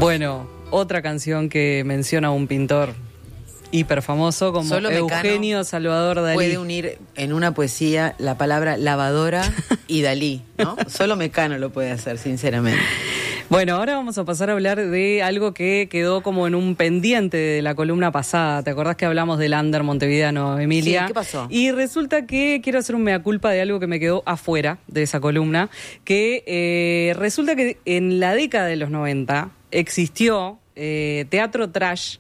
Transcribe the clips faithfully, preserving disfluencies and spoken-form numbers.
Bueno, otra canción que menciona a un pintor hiper famoso como Solo Eugenio Salvador Dalí. Puede unir en una poesía la palabra lavadora y Dalí, ¿no? Solo Mecano lo puede hacer, sinceramente. Bueno, ahora vamos a pasar a hablar de algo que quedó como en un pendiente de la columna pasada. ¿Te acordás que hablamos del under montevideano, Emilia? Sí, ¿qué pasó? Y resulta que quiero hacer un mea culpa de algo que me quedó afuera de esa columna, que eh, resulta que en la década de los noventa existió eh, teatro trash,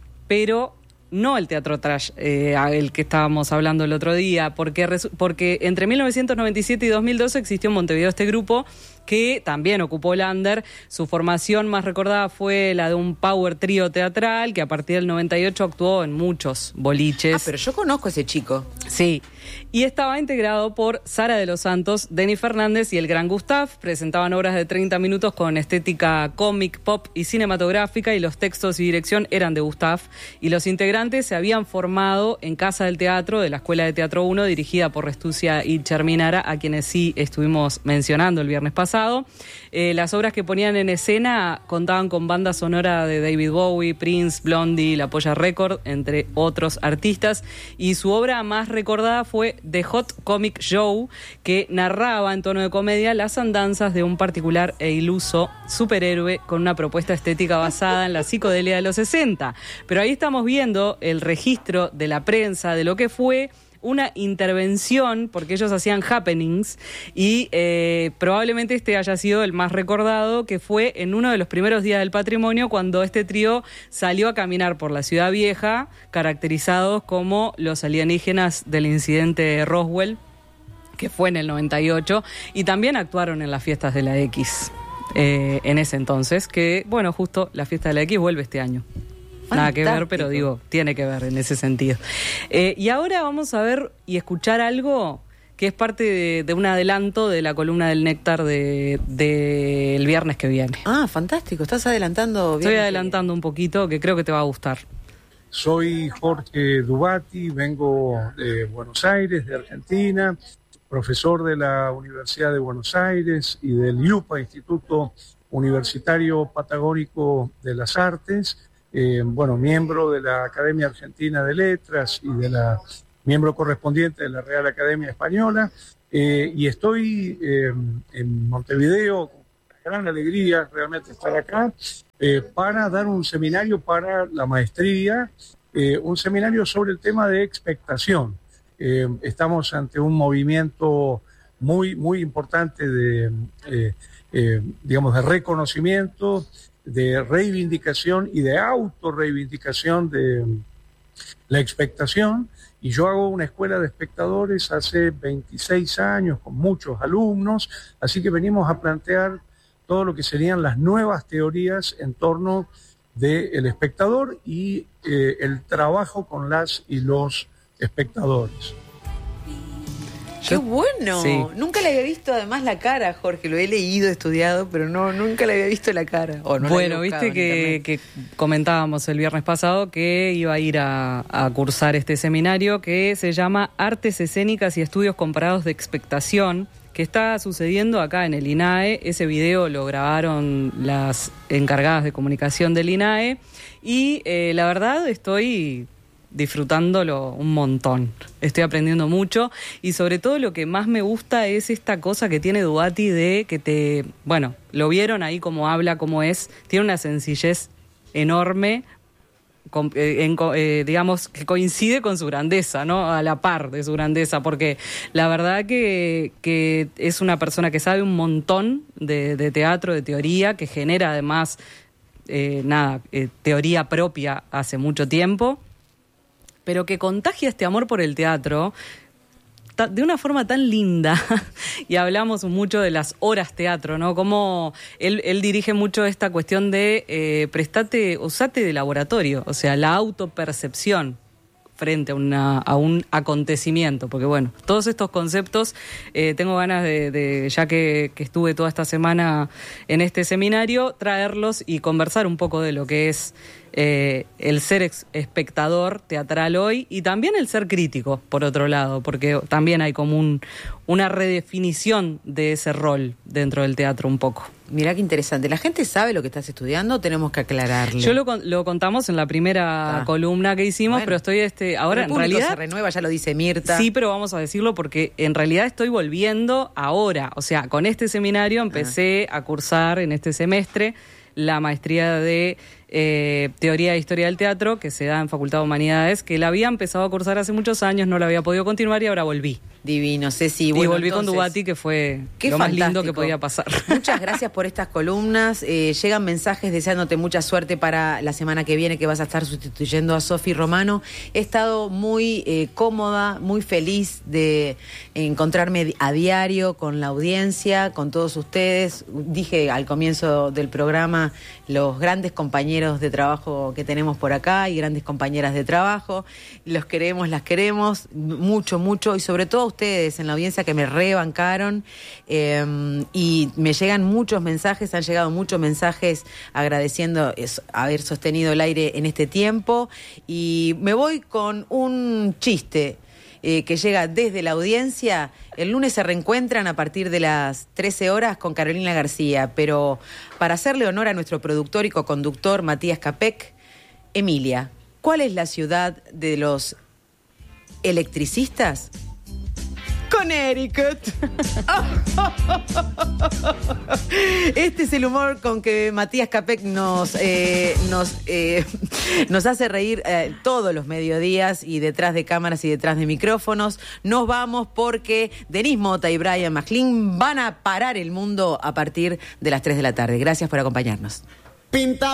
pero no el teatro trash, eh, el que estábamos hablando el otro día, porque, porque entre mil novecientos noventa y siete y dos mil doce existió en Montevideo este grupo que también ocupó el under. Su formación más recordada fue la de un power trío teatral que a partir del noventa y ocho actuó en muchos boliches. Ah, pero yo conozco a ese chico. Sí, y estaba integrado por Sara de los Santos, Denny Fernández y el Gran Gustav. Presentaban obras de treinta minutos con estética cómic, pop y cinematográfica, y los textos y dirección eran de Gustav. Y los integrantes se habían formado en Casa del Teatro de la Escuela de Teatro uno, dirigida por Restucia y Cherminara, a quienes sí estuvimos mencionando el viernes pasado. Eh, las obras que ponían en escena contaban con banda sonora de David Bowie, Prince, Blondie, La Polla Record, entre otros artistas, y su obra más recordada fue The Hot Comic Show, que narraba en tono de comedia las andanzas de un particular e iluso superhéroe con una propuesta estética basada en la psicodelia de los sesenta. Pero ahí estamos viendo el registro de la prensa de lo que fue una intervención, porque ellos hacían happenings, y eh, probablemente este haya sido el más recordado, que fue en uno de los primeros días del patrimonio, cuando este trío salió a caminar por la Ciudad Vieja, caracterizados como los alienígenas del incidente de Roswell, que fue en el noventa y ocho, y también actuaron en las fiestas de la X eh, en ese entonces, que, bueno, justo la fiesta de la X vuelve este año. Nada que ver, pero digo, tiene que ver en ese sentido. Eh, y ahora vamos a ver y escuchar algo que es parte de, de un adelanto de la columna del Néctar de, de el viernes que viene. Ah, fantástico, estás adelantando. Estoy adelantando un poquito, que creo que te va a gustar. Soy Jorge Dubati, vengo de Buenos Aires, de Argentina, profesor de la Universidad de Buenos Aires y del I U P A, Instituto Universitario Patagónico de las Artes. Eh, bueno, miembro de la Academia Argentina de Letras y de la miembro correspondiente de la Real Academia Española, eh, y estoy eh, en Montevideo, con gran alegría realmente estar acá, eh, para dar un seminario para la maestría, eh, un seminario sobre el tema de expectación. Eh, estamos ante un movimiento muy, muy importante de, eh, eh, digamos, de reconocimiento, de reivindicación y de autorreivindicación de la expectación, y yo hago una escuela de espectadores hace veintiséis años con muchos alumnos, así que venimos a plantear todo lo que serían las nuevas teorías en torno del espectador y eh, el trabajo con las y los espectadores. ¡Qué bueno! Sí. Nunca le había visto además la cara, Jorge. Lo he leído, estudiado, pero no nunca le había visto la cara. O no bueno, viste que, que comentábamos el viernes pasado que iba a ir a, a cursar este seminario que se llama Artes Escénicas y Estudios Comparados de Expectación, que está sucediendo acá en el I N A E. Ese video lo grabaron las encargadas de comunicación del I N A E y eh, la verdad estoy disfrutándolo un montón. Estoy aprendiendo mucho y sobre todo lo que más me gusta es esta cosa que tiene Dubati de que te... Bueno, lo vieron ahí cómo habla, cómo es. Tiene una sencillez enorme, con, eh, en, eh, digamos, que coincide con su grandeza, ¿no? A la par de su grandeza, porque la verdad que, que es una persona que sabe un montón de, de teatro, de teoría, que genera además, eh, nada, eh, teoría propia hace mucho tiempo, pero que contagia este amor por el teatro ta, de una forma tan linda. Y hablamos mucho de las horas teatro, ¿no? Como él, él dirige mucho esta cuestión de eh, prestate, usate de laboratorio, o sea, la autopercepción frente a, una, a un acontecimiento, porque bueno, todos estos conceptos eh, tengo ganas de, de ya que, que estuve toda esta semana en este seminario, traerlos y conversar un poco de lo que es eh, el ser ex- espectador teatral hoy y también el ser crítico, por otro lado, porque también hay como un, una redefinición de ese rol dentro del teatro un poco. Mirá qué interesante. ¿La gente sabe lo que estás estudiando o tenemos que aclararle? Yo lo, lo contamos en la primera ah. columna que hicimos, bueno, pero estoy este ahora el en realidad se renueva, ya lo dice Mirta. Sí, pero vamos a decirlo porque en realidad estoy volviendo ahora. O sea, con este seminario empecé ah. a cursar en este semestre la maestría de eh, Teoría e Historia del Teatro, que se da en Facultad de Humanidades, que la había empezado a cursar hace muchos años, no la había podido continuar y ahora volví. Divino, Ceci. Bueno, y volví entonces, con Dubati, que fue qué lo fantástico. más lindo que podía pasar. Muchas gracias por estas columnas. Eh, llegan mensajes deseándote mucha suerte para la semana que viene, que vas a estar sustituyendo a Sofi Romano. He estado muy eh, cómoda, muy feliz de encontrarme a diario con la audiencia, con todos ustedes. Dije al comienzo del programa los grandes compañeros de trabajo que tenemos por acá y grandes compañeras de trabajo. Los queremos, las queremos mucho, mucho, y sobre todo a ustedes en la audiencia que me rebancaron, eh, y me llegan muchos mensajes, han llegado muchos mensajes agradeciendo eso, haber sostenido el aire en este tiempo, y me voy con un chiste eh, que llega desde la audiencia. El lunes se reencuentran a partir de las trece horas con Carolina García, pero para hacerle honor a nuestro productor y coconductor Matías Capek, Emilia, ¿cuál es la ciudad de los electricistas? Connecticut. Este es el humor con que Matías Capek nos, eh, nos, eh, nos hace reír eh, todos los mediodías, y detrás de cámaras y detrás de micrófonos. Nos vamos porque Denise Mota y Brian McLean van a parar el mundo a partir de las tres de la tarde. Gracias por acompañarnos. Pinta